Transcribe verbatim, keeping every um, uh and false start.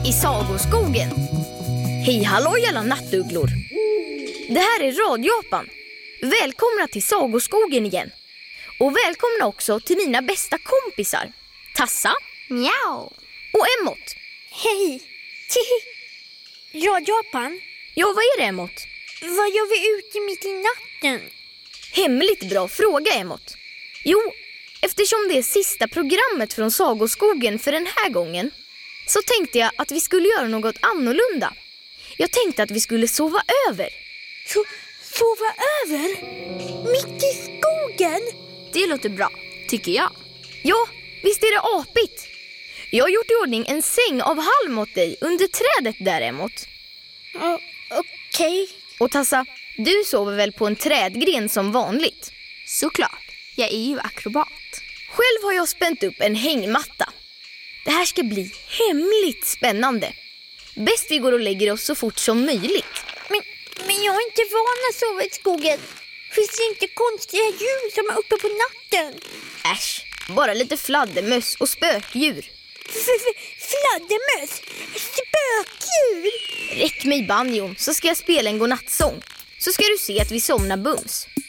i Sagoskogen. Hej halloj alla nattugglor. Det här är Radio Japan. Välkomna till Sagoskogen igen. Och välkomna också till mina bästa kompisar, Tassa, Miau. och Emmott. Hej. Radio Japan. Ja, vad är det, Emmott? Vad gör vi ute mitt i natten? Hemligt bra fråga, Emmott. Jo, eftersom det är sista programmet från Sagoskogen för den här gången, så tänkte jag att vi skulle göra något annorlunda. Jag tänkte att vi skulle sova över. So- sova över? Mitt i skogen? Det låter bra, tycker jag. Ja, visst är det apigt. Jag har gjort i ordning en säng av halm åt dig under trädet där, Emmott. Uh, Okej. Okay. Och Tassa, du sover väl på en trädgren som vanligt? Såklart, jag är ju akrobat. Själv har jag spänt upp en hängmatta. Det här ska bli hemligt spännande. Bäst vi går och lägger oss så fort som möjligt. Men, men jag är inte van att sova i skogen. Finns det inte konstiga djur som är uppe på natten? Äsch, bara lite fladdermöss och spökdjur. Fladdermöss? Spökdjur? Räck mig banjon så ska jag spela en godnattsång. Så ska du se att vi somnar bums.